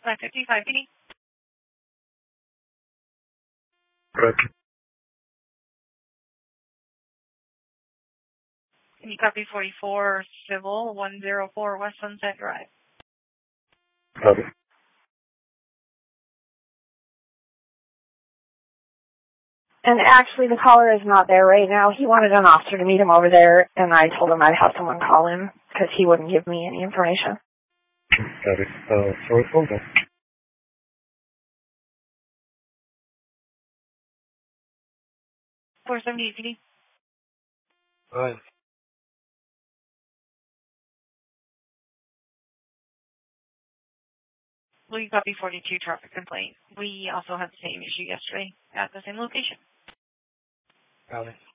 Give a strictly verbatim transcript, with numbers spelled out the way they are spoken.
five fifty-five P D. Correct. Can you copy forty-four Civil, one oh four West Sunset Drive? Copy. And actually, the caller is not there right now. He wanted an officer to meet him over there, and I told him I'd have someone call him because he wouldn't give me any information. Copy. Uh, sorry, hold on. four seventy-eight P D. Hi. Will you copy forty-two traffic complaint? We also had the same issue yesterday at the same location. Copy.